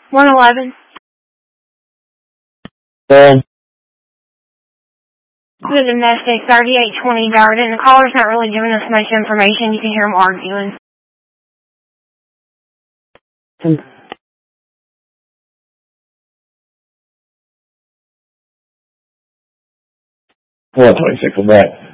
111. The domestic 3820 Darden. The caller's not really giving us much information. You can hear them arguing. What, 26 on that?